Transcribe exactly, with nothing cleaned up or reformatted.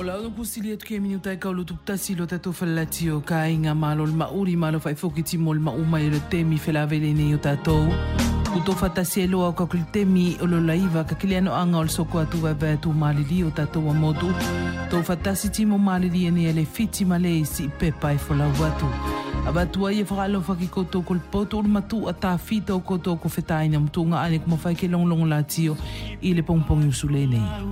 Ola ono pusili atu ke minuta e kaulu tuptasi lo tato falati o ka inga malo mauri malo fai fokiti mol mauma i le temi felavele ne o tatou. Kuto fatasi e loa o ka kulitemi o lo laiva ka kiliano anga o le soko atu vai tu malili o tatou a motu. Tau fatasi timo malili e ne ele fiti malei si pepa e folau watu. Abatua ia whakalo whakikoto ko le poto ur matu a tā fita o koto ko whetaina mtunga ane kuma whai ke longlong la tio i le pongpongi usule nei.